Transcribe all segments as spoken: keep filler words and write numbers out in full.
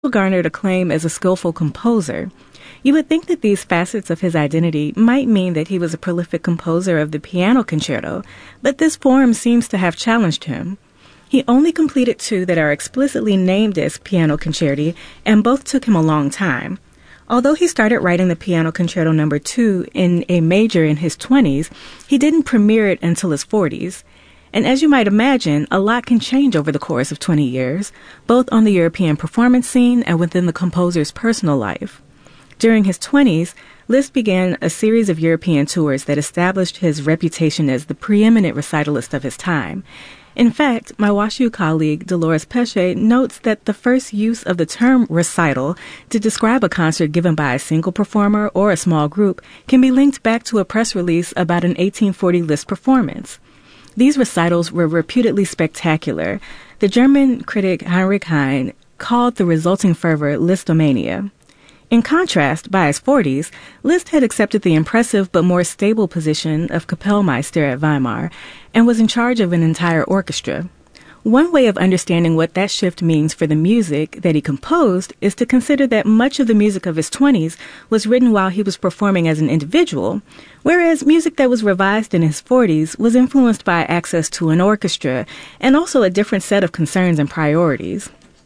garnered acclaim as a skillful composer. You would think that these facets of his identity might mean that he was a prolific composer of the piano concerto, but this form seems to have challenged him. He only completed two that are explicitly named as piano concerti, and both took him a long time. Although he started writing the Piano Concerto Number two in A major in his twenties, he didn't premiere it until his forties. And as you might imagine, a lot can change over the course of twenty years, both on the European performance scene and within the composer's personal life. During his twenties, Liszt began a series of European tours that established his reputation as the preeminent recitalist of his time. In fact, my WashU colleague Dolores Peche notes that the first use of the term recital to describe a concert given by a single performer or a small group can be linked back to a press release about an eighteen forty Liszt performance. These recitals were reputedly spectacular. The German critic Heinrich Heine called the resulting fervor Lisztomania. In contrast, by his forties, Liszt had accepted the impressive but more stable position of Kapellmeister at Weimar and was in charge of an entire orchestra. One way of understanding what that shift means for the music that he composed is to consider that much of the music of his twenties was written while he was performing as an individual, whereas music that was revised in his forties was influenced by access to an orchestra and also a different set of concerns and priorities.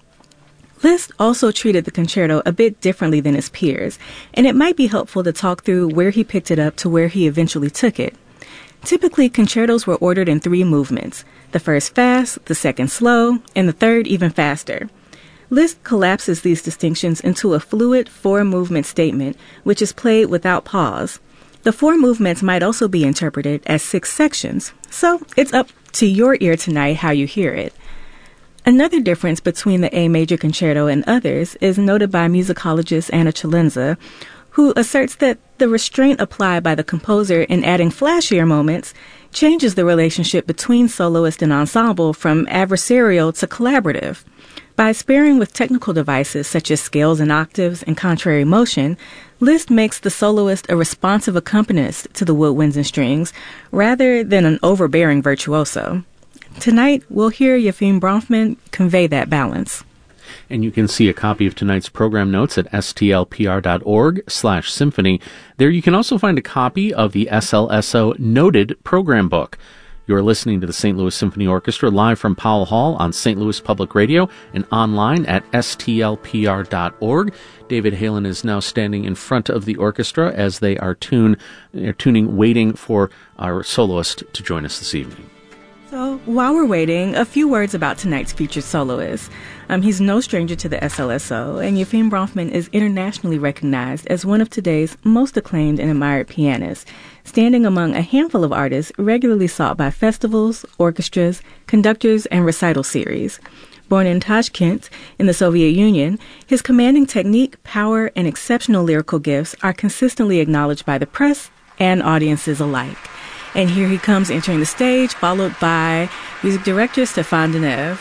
Liszt also treated the concerto a bit differently than his peers, and it might be helpful to talk through where he picked it up to where he eventually took it. Typically, concertos were ordered in three movements, the first fast, the second slow, and the third even faster. Liszt collapses these distinctions into a fluid four-movement statement, which is played without pause. The four movements might also be interpreted as six sections, so it's up to your ear tonight how you hear it. Another difference between the A major concerto and others is noted by musicologist Anna Celenza, who asserts that the restraint applied by the composer in adding flashier moments changes the relationship between soloist and ensemble from adversarial to collaborative. By sparing with technical devices such as scales and octaves and contrary motion, Liszt makes the soloist a responsive accompanist to the woodwinds and strings rather than an overbearing virtuoso. Tonight, we'll hear Yefim Bronfman convey that balance. And you can see a copy of tonight's program notes at stlpr.org slash symphony. There you can also find a copy of the S L S O Noted Program Book. You're listening to the Saint Louis Symphony Orchestra live from Powell Hall on Saint Louis Public Radio and online at S T L P R dot org. David Halen is now standing in front of the orchestra as they are tune, are tuning, waiting for our soloist to join us this evening. So, while we're waiting, a few words about tonight's featured soloist. Um, he's no stranger to the S L S O, and Yefim Bronfman is internationally recognized as one of today's most acclaimed and admired pianists, standing among a handful of artists regularly sought by festivals, orchestras, conductors, and recital series. Born in Tashkent in the Soviet Union, his commanding technique, power, and exceptional lyrical gifts are consistently acknowledged by the press and audiences alike. And here he comes entering the stage, followed by music director Stéphane Deneuve.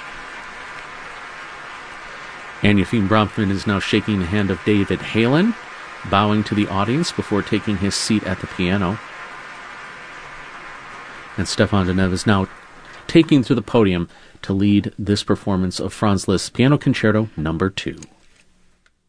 And Yefim Bronfman is now shaking the hand of David Halen, bowing to the audience before taking his seat at the piano. And Stéphane Deneuve is now taking to the podium to lead this performance of Franz Liszt's Piano Concerto Number two.